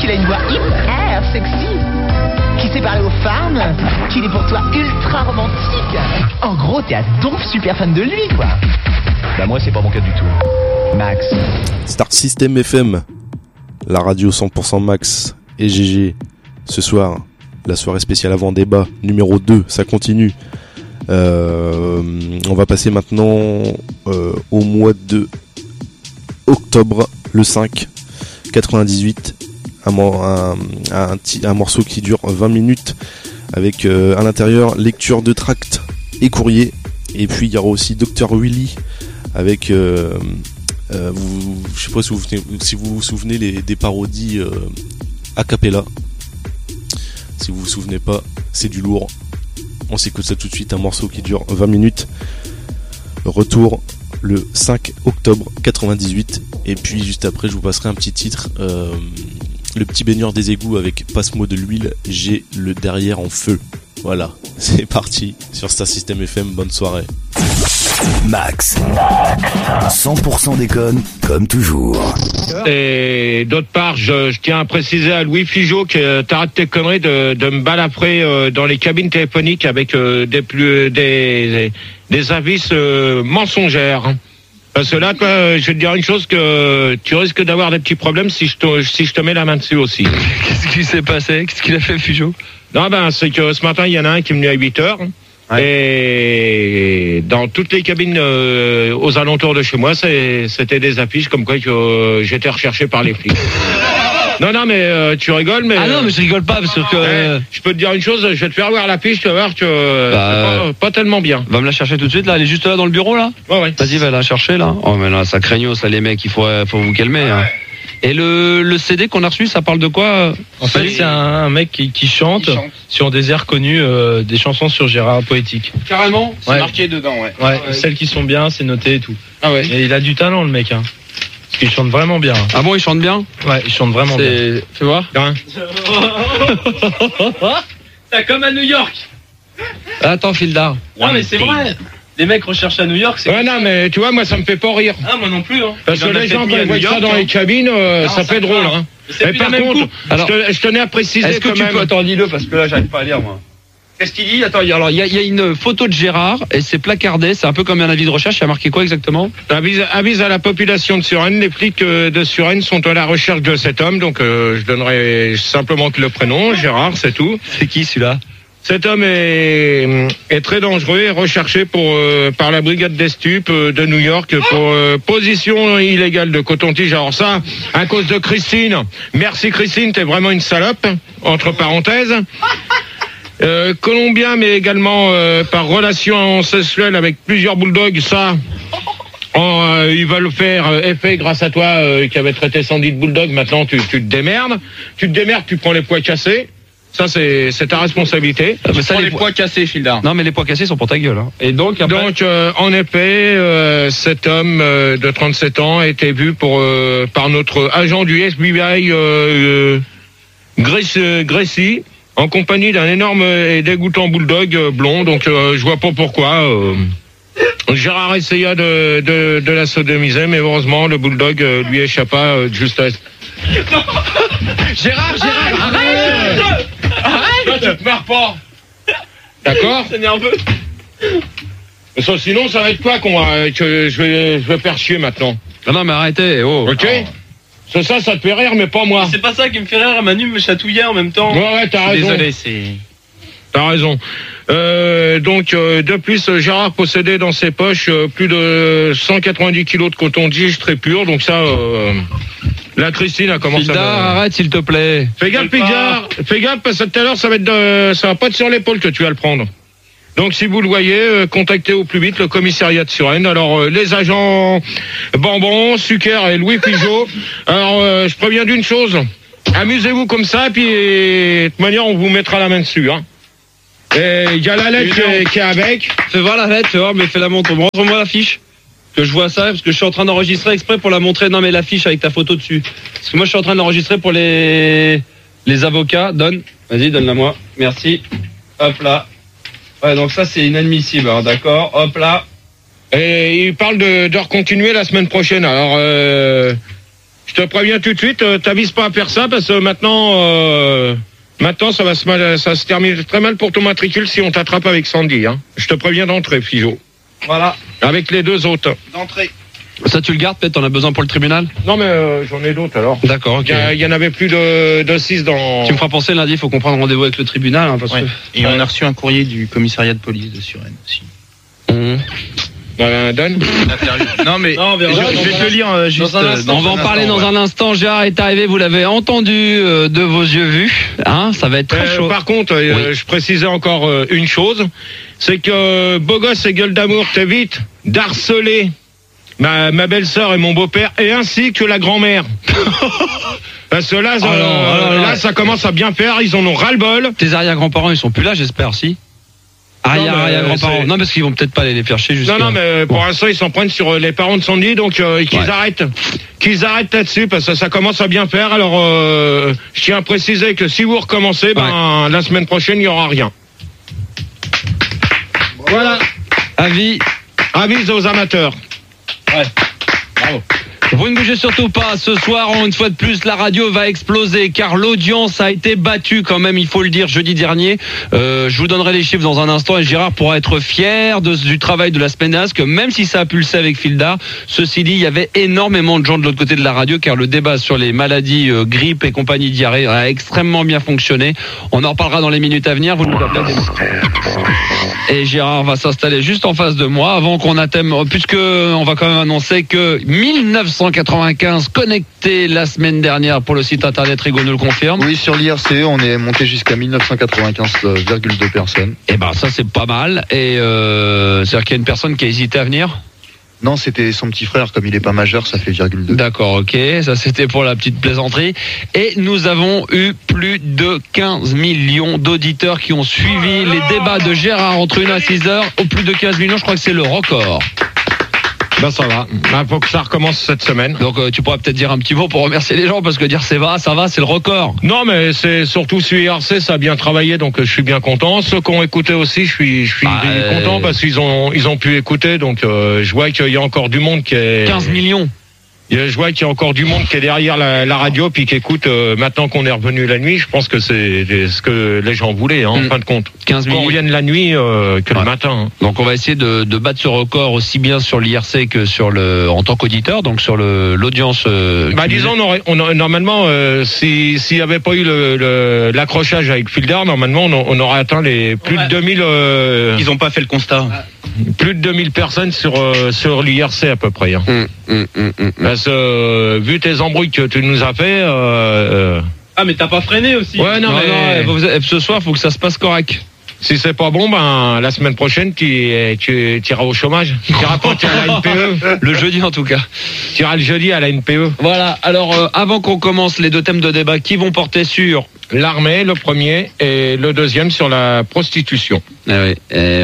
qu'il a une voix hyper sexy, qui sait parler aux femmes, qu'il est pour toi ultra romantique. En gros, t'es à donf super fan de lui, quoi. Bah moi, c'est pas mon cas du tout. Max. Star System FM, la radio 100% Max et GG. Ce soir, la soirée spéciale avant débat numéro 2, ça continue. On va passer maintenant au mois de octobre, le 5 98, un morceau qui dure 20 minutes avec à l'intérieur lecture de tracts et courriers, et puis il y aura aussi Dr Willy avec je sais pas si vous vous souvenez des parodies a cappella. Si vous vous souvenez pas, c'est du lourd. On s'écoute ça tout de suite, un morceau qui dure 20 minutes. Retour le 5 octobre 98. Et puis juste après, je vous passerai un petit titre. Le petit baigneur des égouts avec Passe-moi de l'huile, j'ai le derrière en feu. Voilà, c'est parti sur Star System FM, bonne soirée. Max. 100% déconne, comme toujours. Et d'autre part, je tiens à préciser à Louis Figeaud que t'arrêtes tes conneries de me balafrer dans les cabines téléphoniques avec des avis mensongères. Parce que là, toi, je vais te dire une chose, que tu risques d'avoir des petits problèmes si je te mets la main dessus aussi. Qu'est-ce qui s'est passé? Qu'est-ce qu'il a fait, Figeaud? Non, c'est que ce matin, il y en a un qui est venu à 8h. Ouais. Et dans toutes les cabines aux alentours de chez moi, c'était des affiches comme quoi que j'étais recherché par les flics. Non, mais tu rigoles, mais... Ah non, mais je rigole pas, parce que... je peux te dire une chose, je vais te faire voir l'affiche, tu vas voir que c'est pas tellement bien. Va me la chercher tout de suite, là, elle est juste là dans le bureau, là? Ouais. Vas-y, va la chercher, là. Oh, mais là, ça craignos, ça, les mecs, faut vous calmer, hein. Ouais. Et le CD qu'on a reçu, ça parle de quoi? En fait, c'est un mec qui chante sur des airs connus, des chansons sur Gérard Poétique. Carrément? C'est marqué dedans, ouais. Celles qui sont bien, c'est noté et tout. Ah ouais. Et il a du talent, le mec, hein. Parce qu'il chante vraiment bien. Ah bon, il chante bien? Ouais, il chante vraiment bien. Fais voir. C'est comme à New York. Attends, fil d'art. Non, mais c'est vrai. Les mecs recherchent à New York, c'est... Ouais, non, mais tu vois, moi, ça me fait pas rire. Ah, moi non plus, hein. Parce que les gens, quand ils voient ça dans les cabines, ça fait drôle, hein. Mais par contre, je tenais à préciser. Est-ce que tu peux... Attends, dis-le, parce que là, j'arrive pas à lire, moi. Qu'est-ce qu'il dit? Attends, alors, il y a une photo de Gérard, et c'est placardé, c'est un peu comme un avis de recherche, il y a marqué quoi exactement? Avise à la population de Suresnes, les flics de Suresnes sont à la recherche de cet homme, donc je donnerai simplement que le prénom, Gérard, c'est tout. C'est qui, celui-là? Cet homme est très dangereux et recherché par la brigade des stupes de New York pour position illégale de coton-tige. Alors ça, à cause de Christine. Merci Christine, t'es vraiment une salope, entre parenthèses. Colombien, mais également par relation sexuelle avec plusieurs bulldogs, ça... ils veulent faire effet grâce à toi qui avait traité Sandy de bulldog. Maintenant tu te démerdes. Tu prends les poids cassés. Ça, c'est ta responsabilité. Mais ça, les poids cassés, Fildar. Non, mais les poids cassés sont pour ta gueule, hein. Et donc, en effet, cet homme de 37 ans a été vu par notre agent du FBI, Gracie, en compagnie d'un énorme et dégoûtant bulldog blond. Donc, je vois pas pourquoi. Gérard essaya de la sodomiser, mais heureusement, le bulldog lui échappa de justesse. Gérard, arrête! Là, tu te marres pas. D'accord? C'est nerveux. Ça, sinon, ça va être quoi que je vais faire chier maintenant? Non, mais arrêtez, oh. Ok? Ça te fait rire, mais pas moi. C'est pas ça qui me fait rire, Manu me chatouillait en même temps. Ouais, t'as raison. Désolé, T'as raison. Donc, de plus, Gérard possédait dans ses poches plus de 190 kilos de coton-tige très pur. Donc ça, la Christine a commencé à... Arrête, s'il te plaît. Fais gaffe, parce que tout à l'heure, ça va pas être sur l'épaule que tu vas le prendre. Donc, si vous le voyez, contactez au plus vite le commissariat de Suresnes. Alors, les agents Bambon, Sucker et Louis Figeaud. Alors, je préviens d'une chose. Amusez-vous comme ça, puis de toute manière, on vous mettra la main dessus, hein. Et il y a la lettre qui est avec. Fais voir la lettre, fais voir, mais fais la montre. Montre-moi l'affiche. Que je vois ça, parce que je suis en train d'enregistrer exprès pour la montrer. Non, mais l'affiche avec ta photo dessus. Parce que moi, je suis en train d'enregistrer pour les avocats. Donne. Vas-y, donne-la moi. Merci. Hop là. Ouais, donc ça, c'est inadmissible, hein, d'accord. Hop là. Et il parle de recontinuer la semaine prochaine. Alors, je Je te préviens tout de suite, t'avises pas à faire ça parce que maintenant ça va se terminer très mal pour ton matricule si on t'attrape avec Sandy. Hein. Je te préviens d'entrée, Figeaud. Voilà. Avec les deux autres. D'entrée. Ça, tu le gardes, peut-être, t'en as besoin pour le tribunal? Non, mais j'en ai d'autres alors. D'accord, ok. Il y en avait plus de 6 dans... Tu me feras penser, lundi, il faut qu'on prenne rendez-vous avec le tribunal. Hein, parce que... Et on a reçu un courrier du commissariat de police de Suresnes aussi. Donne. Non, mais Non, je vais te lire juste. On va en parler dans un instant. Gérard est arrivé, vous l'avez entendu de vos yeux vus. Hein, ça va être très chaud. Par contre, je précisais encore une chose, c'est que beau gosse et gueule d'amour t'évite d'harceler ma belle-sœur et mon beau-père, et ainsi que la grand-mère. Parce que là, là, ça commence à bien faire, ils en ont ras-le-bol. Tes arrière-grands-parents, ils sont plus là, j'espère, si? Arrière-grands-parents. Non, parce qu'ils vont peut-être pas aller les faire chier jusqu'à... Non, mais pour l'instant, ils s'en prennent sur les parents de Sandy, donc qu'ils arrêtent là-dessus, parce que ça commence à bien faire. Alors, je tiens à préciser que si vous recommencez, la semaine prochaine, il n'y aura rien. Voilà. Avis aux amateurs. Ouais. Bravo. Vous ne bougez surtout pas. Ce soir, une fois de plus, la radio va exploser car l'audience a été battue quand même, il faut le dire, jeudi dernier. Je vous donnerai les chiffres dans un instant et Gérard pourra être fier du travail de la semaine dernière, parce que même si ça a pulsé avec Filda, ceci dit, il y avait énormément de gens de l'autre côté de la radio car le débat sur les maladies grippe et compagnie diarrhée a extrêmement bien fonctionné. On en reparlera dans les minutes à venir. Vous nous appelez. Et Gérard va s'installer juste en face de moi avant qu'on atteigne, puisque on va quand même annoncer que 1995 connectés la semaine dernière pour le site internet. Rigaud nous le confirme. Oui, sur l'IRCE, on est monté jusqu'à 1995,2 personnes. Et ben ça c'est pas mal. Et c'est-à-dire qu'il y a une personne qui a hésité à venir. Non, c'était son petit frère, comme il est pas majeur, ça fait 0,2. D'accord, ok, ça c'était pour la petite plaisanterie. Et nous avons eu plus de 15 millions d'auditeurs qui ont suivi les débats de Gérard entre 1 à 6 heures. Au plus de 15 millions, je crois que c'est le record. Ben ça va, faut que ça recommence cette semaine. Donc tu pourras peut-être dire un petit mot pour remercier les gens, parce que dire ça va, c'est le record. Non, mais c'est surtout sur IRC, ça a bien travaillé, donc je suis bien content. Ceux qui ont écouté aussi, je suis content parce qu'ils ont pu écouter, donc je vois qu'il y a encore du monde qui est... 15 millions. Je vois qu'il y a encore du monde qui est derrière la radio puis qui écoute maintenant qu'on est revenu la nuit. Je pense que c'est ce que les gens voulaient, en fin de compte. 15 millions. Qu'on revienne la nuit que le matin. Donc on va essayer de battre ce record aussi bien sur l'IRC que en tant qu'auditeur, donc sur l'audience. Disons, normalement, s'il n'y avait pas eu l'accrochage avec Fildar, normalement on aurait atteint les plus de 2000. Ils n'ont pas fait le constat. Plus de 2000 personnes sur l'IRC à peu près. Parce que vu tes embrouilles que tu nous as fait. Ah mais t'as pas freiné aussi. Ouais non, ce soir faut que ça se passe correct. Si c'est pas bon, la semaine prochaine, tu iras au chômage. Tu iras pas, tu iras à la NPE. Le jeudi, en tout cas. Tu iras le jeudi à la NPE. Voilà. Alors, avant qu'on commence les deux thèmes de débat qui vont porter sur l'armée, le premier, et le deuxième sur la prostitution. Oui.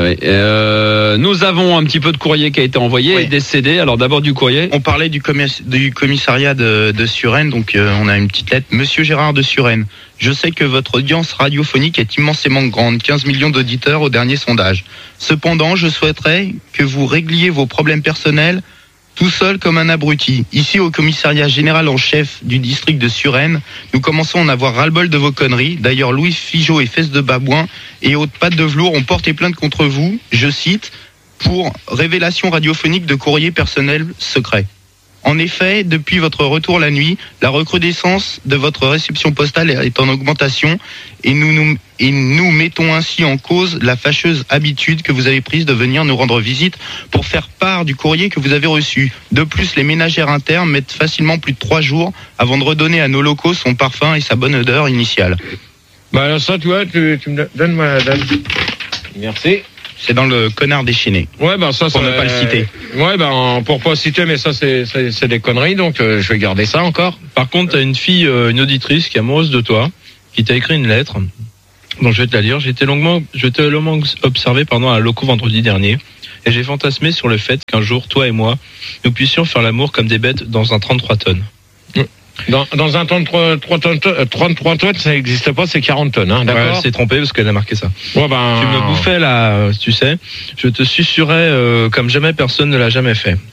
Nous avons un petit peu de courrier qui a été envoyé et des CD. Alors, d'abord du courrier. On parlait du commissariat de Suresnes, donc on a une petite lettre. Monsieur Gérard de Suresnes. Je sais que votre audience radiophonique est immensément grande, 15 millions d'auditeurs au dernier sondage. Cependant, je souhaiterais que vous régliez vos problèmes personnels tout seul comme un abruti. Ici, au commissariat général en chef du district de Suresnes, nous commençons à en avoir ras-le-bol de vos conneries. D'ailleurs, Louis Figeaud et Fesses de Babouin et Haute Patte de Velours ont porté plainte contre vous, je cite, pour révélation radiophonique de courrier personnel secret. En effet, depuis votre retour la nuit, la recrudescence de votre réception postale est en augmentation et nous mettons ainsi en cause la fâcheuse habitude que vous avez prise de venir nous rendre visite pour faire part du courrier que vous avez reçu. De plus, les ménagères internes mettent facilement plus de 3 jours avant de redonner à nos locaux son parfum et sa bonne odeur initiale. Ça, tu vois, tu me donnes ma date. Merci. C'est dans le connard déchaîné. Ouais, ça, pour ne pas le citer. Ouais, pour pas citer, mais ça, c'est des conneries, donc je vais garder ça encore. Par contre, t'as une fille, une auditrice qui est amoureuse de toi, qui t'a écrit une lettre. Donc je vais te la lire. J'ai été longuement observé à un loco vendredi dernier, et j'ai fantasmé sur le fait qu'un jour, toi et moi, nous puissions faire l'amour comme des bêtes dans un 33 tonnes. Dans un 33 tonnes, ça n'existe pas, c'est 40 tonnes, hein, d'accord? Ouais, c'est trompé parce qu'elle a marqué ça. Ouais, Tu me bouffais là, tu sais, je te susurrais comme jamais personne ne l'a jamais fait.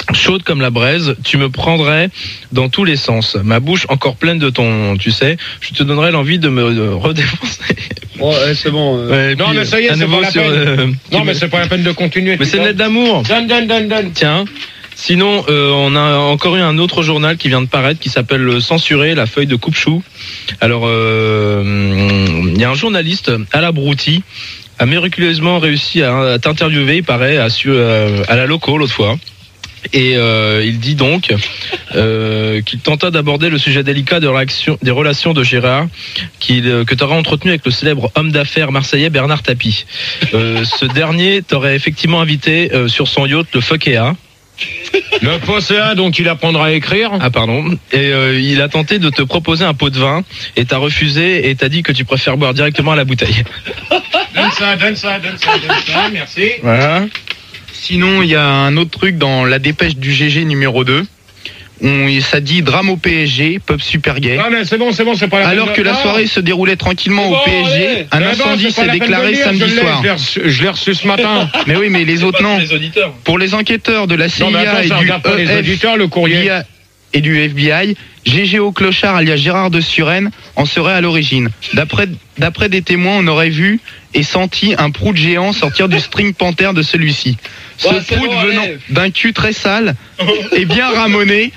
chaude comme la braise, tu me prendrais dans tous les sens. Ma bouche encore pleine de ton, tu sais, je te donnerais l'envie de me redéfoncer. Oh, c'est bon. Ouais, Non, puis, mais ça y est, à c'est nouveau pas la sur, peine. Non, mais c'est pas la peine de continuer. Mais c'est une lettre d'amour. Donne. Tiens. Sinon, on a encore eu un autre journal qui vient de paraître qui s'appelle Censuré, la feuille de coupe-chou. Alors, il y a un journaliste, Alain Brouty, a miraculeusement réussi à t'interviewer, il paraît, à la loco l'autre fois. Et il dit donc qu'il tenta d'aborder le sujet délicat des relations de Gérard que tu auras entretenu avec le célèbre homme d'affaires marseillais Bernard Tapie. Ce dernier t'aurait effectivement invité sur son yacht, le Fokea. Le Fokea, donc il apprendra à écrire. Ah pardon. Et il a tenté de te proposer un pot de vin et t'as refusé et t'as dit que tu préfères boire directement à la bouteille. Donne ça, merci. Voilà. Sinon, il y a un autre truc dans la dépêche du GG numéro 2. Ça dit drame au PSG, pub super gay. Ah mais c'est bon, c'est pas la peine. Alors que la soirée se déroulait tranquillement au PSG, un incendie s'est déclaré samedi soir. Je l'ai reçu ce matin. Mais oui, mais les autres non. Les auditeurs. Pour les enquêteurs de la CIA Non, mais attends, et ça regarde pas les auditeurs, le courrier. et du FBI, GG au clochard alias Gérard de Suresnes en serait à l'origine. D'après des témoins, on aurait vu et senti un prout géant sortir du string panther de celui-ci. Ce prout venant d'un cul très sale et bien ramoné.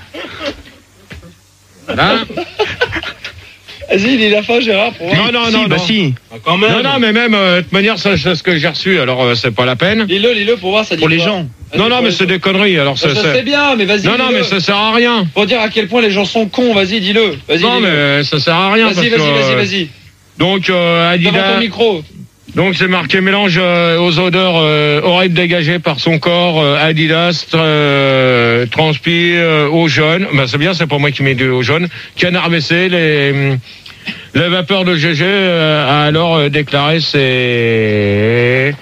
Hein? Vas-y, il est la fin, Gérard. Pour voir. Non. Si. Ah, quand même. Non, mais même, de toute manière, ça, c'est ce que j'ai reçu, alors c'est pas la peine. Lis-le pour voir, ça dit Pour les quoi. gens. Vas-y, Non, mais c'est des conneries, alors Ça c'est bien, mais vas-y. Non, dis-le. mais ça sert à rien. Pour dire à quel point les gens sont cons, vas-y, dis-le. Vas-y, Non, dis-le. mais ça sert à rien. Vas-y. Donc, Devant Adidas. ton micro. Donc, c'est marqué mélange aux odeurs horribles dégagées par son corps. Adidas transpi eau jaune. Ben, c'est bien, c'est pas moi qui mets de eau jaune. Canard WC, les vapeurs de GG a alors déclaré c'est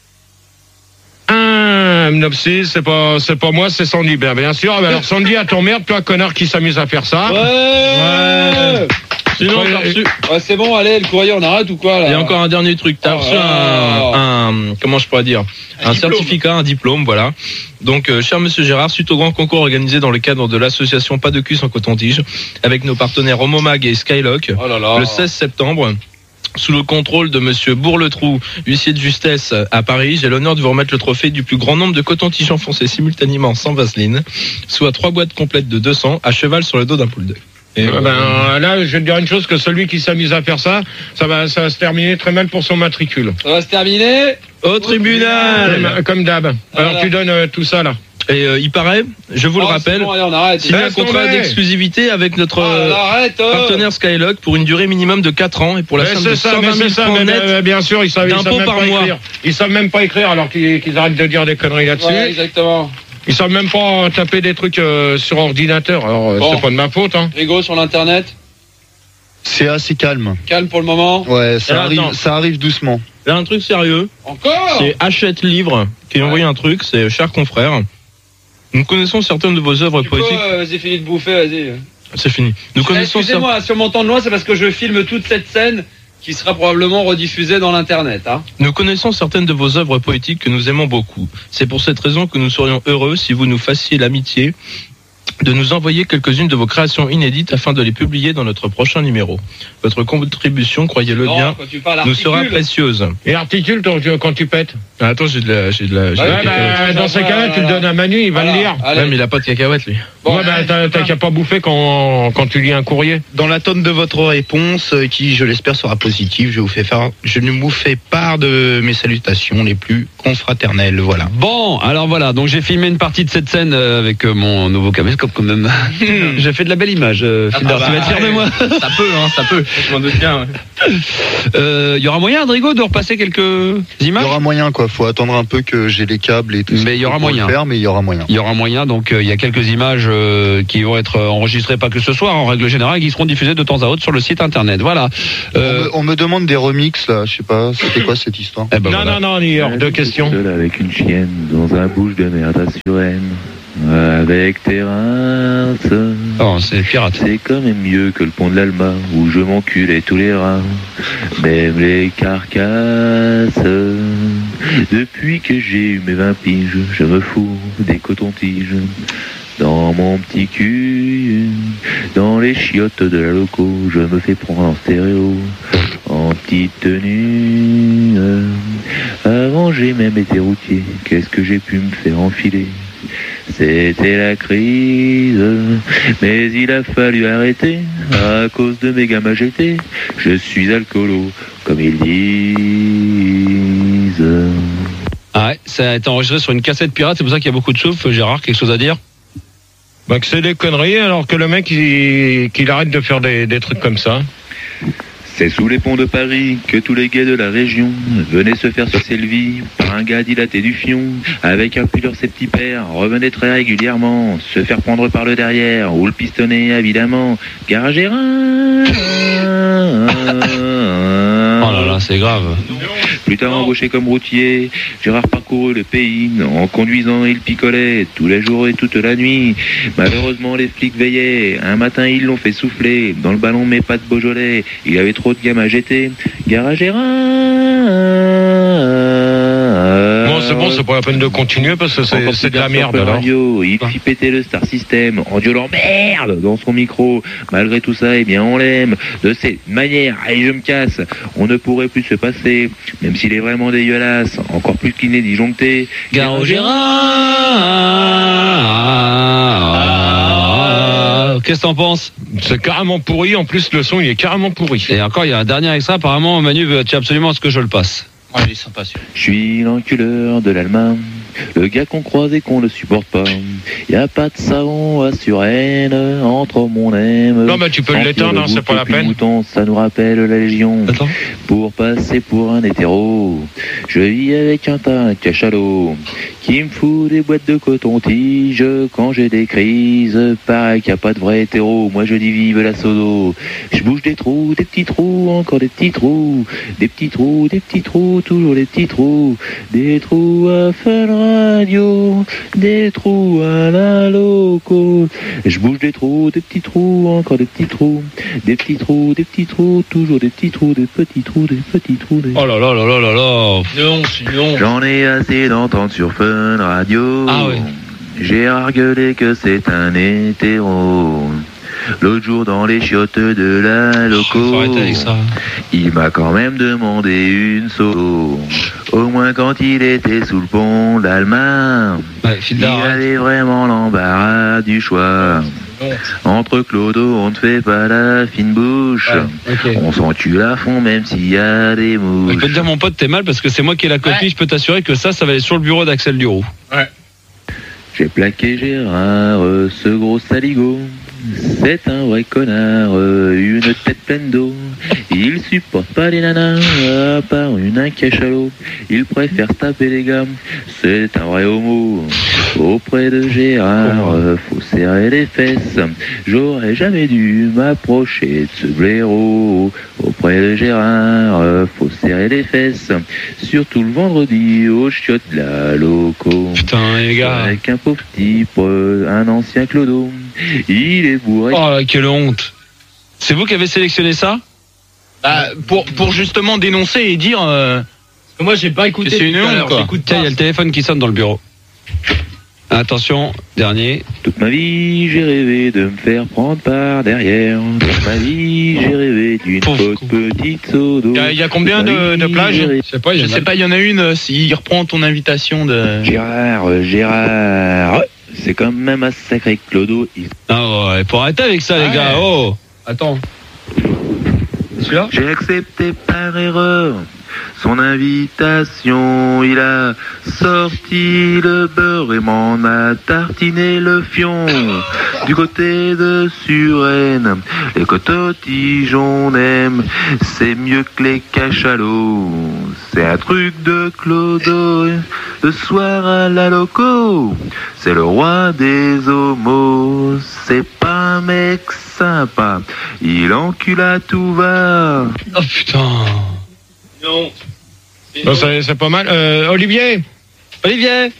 un Mnopsis, c'est pas moi, c'est Sandy. Bien sûr. Alors Sandy, à ton merde, toi connard qui s'amuse à faire ça. Ouais. Sinon, t'as reçu. Ouais, c'est bon, allez, le courrier, on arrête ou quoi, là? Il y a encore un dernier truc. T'as reçu comment je pourrais dire, un certificat, un diplôme, voilà. Donc, cher Monsieur Gérard, suite au grand concours organisé dans le cadre de l'association Pas de cul sans coton-tige, avec nos partenaires Homomag et Skylock, le 16 septembre. Sous le contrôle de Monsieur Bourletrou, huissier de justesse à Paris, j'ai l'honneur de vous remettre le trophée du plus grand nombre de cotons-tiges enfoncés simultanément sans vaseline, soit 3 boîtes complètes de 200 à cheval sur le dos d'un poule. Là, je vais te dire une chose, que celui qui s'amuse à faire ça, ça va se terminer très mal pour son matricule. Ça va se terminer Au tribunal. Comme d'hab. Voilà. Alors tu donnes tout ça là. Et il paraît, je vous le rappelle, Bon, allez, on arrête. signer un Laisse contrat tomber. d'exclusivité avec notre Arrête. partenaire Skylock pour une durée minimum de 4 ans et pour la somme de 120 000 francs net. Bien sûr, ils savent d'impôts même par pas mois. écrire. Ils savent même pas écrire alors qu'ils arrêtent de dire des conneries là-dessus. Ouais, exactement. Ils savent même pas taper des trucs sur ordinateur. Alors Bon. c'est pas de ma faute. Hein. Rigo sur l'internet. C'est assez calme. Calme pour le moment. Ouais, Alors, attends. ça arrive doucement. Là, un truc sérieux, Encore c'est Hachette Livre qui a envoyé un truc, c'est cher confrère. Nous connaissons certaines de vos œuvres Tu peux, poétiques. vas-y, fini de bouffer, vas-y. C'est fini. Nous connaissons Excusez-moi, si on m'entend de loin, c'est parce que je filme toute cette scène qui sera probablement rediffusée dans l'internet. Hein. Nous connaissons certaines de vos œuvres poétiques que nous aimons beaucoup. C'est pour cette raison que nous serions heureux si vous nous fassiez l'amitié de nous envoyer quelques-unes de vos créations inédites afin de les publier dans notre prochain numéro. Votre contribution, croyez-le Non, bien, quand tu parles nous sera articule. précieuse. Et articule quand tu pètes. Ah, attends, j'ai de la. Ouais, dans ces cas-là, tu le donnes à Manu, il va le lire. Allez. Ouais, mais il a pas de cacahuètes, lui. Bon, Ouais, t'as qu'à pas bouffer quand tu lis un courrier. Dans l'attente de votre réponse, qui je l'espère sera positive, je ne vous fais part de mes salutations les plus confraternelles. Voilà. Bon, alors voilà, donc j'ai filmé une partie de cette scène avec mon nouveau caméscope quand même. J'ai fait de la belle image, Fildar, tu vas être fier de moi. Ça peut. Je m'en doute bien. Il y aura moyen, Drigo, de repasser quelques Il y images. aura moyen, quoi. Faut attendre un peu que j'ai les câbles et tout. Mais il y aura pour le moyen. faire, mais il y aura moyen. Il y aura moyen, donc il y a quelques images qui vont être enregistrées, pas que ce soir, en règle générale, qui seront diffusées de temps à autre sur le site internet. Voilà. On me demande des remixes, là. Je sais pas, c'était quoi cette histoire? Eh ben, Non, voilà. non, il y a deux questions. Seul avec une chienne dans un bouche de merde à Suresnes. Avec tes rinces. Oh, c'est pirate. C'est quand même mieux que le pont de l'Alma où je m'enculais tous les rats. Même les carcasses. Depuis que j'ai eu mes 20 piges, je me fous des cotons-tiges. Dans mon petit cul, dans les chiottes de la loco, je me fais prendre en stéréo, en petite tenue. Avant j'ai même été routier, qu'est-ce que j'ai pu me faire enfiler? C'était la crise, mais il a fallu arrêter, à cause de mes gamins j'étais, je suis alcoolo, comme ils disent. Ah ouais, ça a été enregistré sur une cassette pirate, c'est pour ça qu'il y a beaucoup de souffle. Gérard, quelque chose à dire? Bah que c'est des conneries, alors que le mec, qu'il arrête de faire des trucs comme ça. C'est sous les ponts de Paris que tous les gays de la région venaient se faire sucer le vie par un gars dilaté du fion, avec un pull ses petits pères, revenaient très régulièrement, se faire prendre par le derrière, ou le pistonner évidemment, Garagérin. Oh là là, c'est grave. Plus tard embauché comme routier, Gérard parcourut le pays. En conduisant, il picolait tous les jours et toute la nuit. Malheureusement, les flics veillaient. Un matin, ils l'ont fait souffler dans le ballon, mais pas de Beaujolais. Il avait trop de gamins à jeter. Bon, c'est pas la peine de continuer parce que c'est de la merde. Radio, il fit péter le Star System en gueulant merde dans son micro. Malgré tout ça, eh bien, on l'aime. De cette manière, allez, je me casse. On ne pourrait plus se passer, même s'il est vraiment dégueulasse, encore plus qu'il n'est disjoncté. Garo Gérard. Qu'est-ce que t'en penses? C'est carrément pourri, en plus le son il est carrément pourri. Et encore, il y a un dernier extrait, apparemment Manu veut absolument ce que je le passe. Ouais, il est sympa celui-là. Je suis l'enculeur de l'Allemagne, le gars qu'on croise et qu'on ne supporte pas. Y a pas de savon à Suresnes, entre mon aime. Non, mais tu peux l'éteindre, c'est pas la peine. Mouton, ça nous rappelle la Légion. Attends. Pour passer pour un hétéro, je vis avec un tas de cachalot qui me fout des boîtes de coton-tige quand j'ai des crises. Pareil qu'il n'y a pas de vrai hétéro, moi je dis vive la sodo. Je bouge des trous, des petits trous, encore des petits trous, des petits trous, des petits trous, toujours des petits trous, des trous à Fun Radio, des trous à la loco. Je bouge des trous, des petits trous, encore des petits trous, des petits trous, des petits trous, toujours des petits trous, des petits trous, des petits trous. Oh là là là là là là. Non, sinon. J'en ai assez d'entendre sur Fun Radio. Ah oui. J'ai argueulé que c'est un hétéro. L'autre jour dans les chiottes de la loco, Faut arrêter avec ça. il m'a quand même demandé une solo. Au moins quand il était sous le pont d'Allemagne, Ouais, il avait vraiment l'embarras du choix. Entre clodo, on ne fait pas la fine bouche. Ouais, ok. On s'encule à fond même s'il y a des mouches. Je peux te dire, mon pote, t'es mal parce que c'est moi qui ai la copie. Je peux t'assurer que ça va aller sur le bureau d'Axel Duroux. J'ai plaqué Gérard, ce gros saligo. C'est un vrai connard, une tête pleine d'eau. Il supporte pas les nanas, à part un cachalot. Il préfère taper les gammes, c'est un vrai homo. Auprès de Gérard, faut serrer les fesses. J'aurais jamais dû m'approcher de ce blaireau. Auprès de Gérard, faut serrer les fesses. Surtout le vendredi au chiottes de la loco. Putain, les gars. Avec un pauvre type, un ancien clodo. Il est bourré. Oh là, quelle honte. C'est vous qui avez sélectionné ça? Pour justement dénoncer et dire. Moi, j'ai pas écouté. C'est une honte, quoi. Tiens, il y a le téléphone qui sonne dans le bureau. Attention, dernier. Toute ma vie, j'ai rêvé de me faire prendre par derrière. Toute ma vie, j'ai rêvé d'une faute petite sodo. Il y a combien de plages? Je sais pas, Je sais pas, il y en a une, s'il reprend ton invitation de. Gérard, c'est quand même un sacré clodo. Ah ouais, faut arrêter avec ça, les gars. Oh. Attends. Celui-là? J'ai accepté par erreur son invitation. Il a sorti le beurre et m'en a tartiné le fion. Du côté de Suresnes, les coton-tiges on aime, c'est mieux que les cachalots. C'est un truc de clodo, le soir à la loco. C'est le roi des homos, c'est pas un mec sympa, il encule à tout va. Oh putain. Non. Non, c'est pas mal. Olivier, Olivier,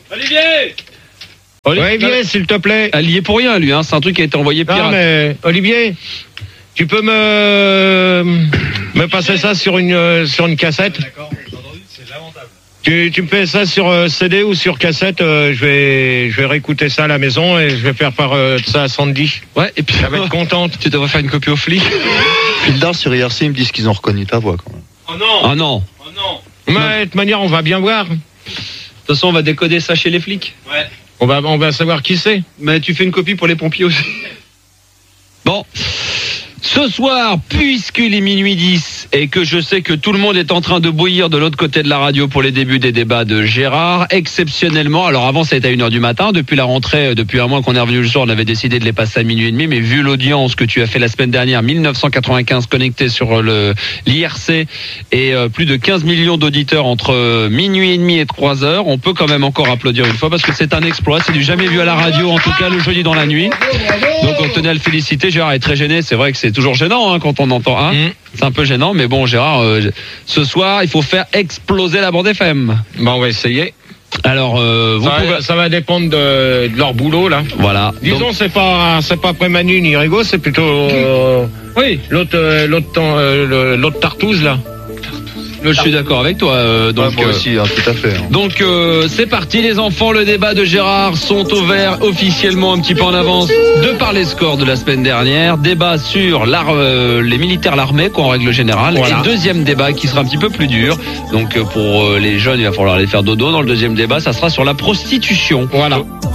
s'il te plaît. elle y est pour rien, lui, hein. C'est un truc qui a été envoyé pirate. Non, mais Olivier, tu peux me passer ça sur une cassette? D'accord, j'ai entendu, c'est lamentable. Tu me fais ça sur CD ou sur cassette, je vais réécouter ça à la maison et je vais faire part de ça à Sandy. Ouais, et puis elle va être contente. Tu devrais faire une copie aux flics. Pildar sur IRC, ils me disent qu'ils ont reconnu ta voix quand même. Oh non. Oh non. Oh non. Mais de toute manière, on va bien voir. De toute façon, on va décoder ça chez les flics. Ouais. On va savoir qui c'est. Mais tu fais une copie pour les pompiers aussi. Bon. Ce soir, puisqu'il est minuit 10 et que je sais que tout le monde est en train de bouillir de l'autre côté de la radio pour les débuts des débats de Gérard, exceptionnellement, alors avant ça a été à 1h du matin, depuis la rentrée, depuis un mois qu'on est revenu le soir, on avait décidé de les passer à minuit et demi, mais vu l'audience que tu as fait la semaine dernière, 1995 connectés sur l'IRC et plus de 15 millions d'auditeurs entre minuit et demi et 3h, on peut quand même encore applaudir une fois parce que c'est un exploit, c'est du jamais vu à la radio, en tout cas le jeudi dans la nuit. Donc on tenait à le féliciter, Gérard est très gêné, c'est vrai que c'est toujours gênant quand on entend c'est un peu gênant, mais bon Gérard, ce soir il faut faire exploser la bande FM. Bon, on va essayer. Alors ça va dépendre de leur boulot là. Voilà. Disons donc, c'est pas après Manu ni Rigaud, c'est plutôt oui, l'autre Tartouze là. Je suis d'accord avec toi. Donc, moi aussi, tout à fait. Donc c'est parti les enfants, le débat de Gérard sont au vert officiellement un petit peu en avance de par les scores de la semaine dernière. Débat sur les militaires, l'armée quoi en règle générale. Voilà. Et deuxième débat qui sera un petit peu plus dur. Donc pour les jeunes il va falloir aller faire dodo. Dans le deuxième débat ça sera sur la prostitution. Voilà.